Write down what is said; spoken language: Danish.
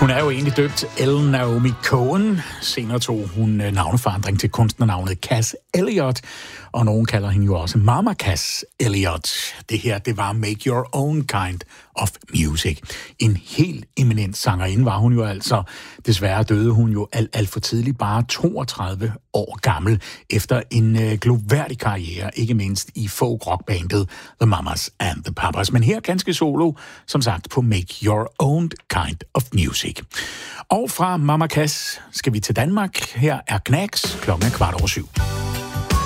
Hun er jo egentlig døbt Ellen Naomi Cohen. Senere tog hun navneforandring til kunstnernavnet Cass Elliot, og nogen kalder hende jo også Mama Cass Elliot. Det her, det var Make Your Own Kind of Music. En helt eminent sangerinde var hun jo altså. Desværre døde hun jo alt for tidligt, bare 32 år gammel, efter en gloværdig karriere, ikke mindst i folk-rockbandet The Mamas and the Papas. Men her ganske solo, som sagt, på Make Your Own Kind of Music. Og fra Mama Cass skal vi til Danmark. Her er Knacks, klokken 7:15.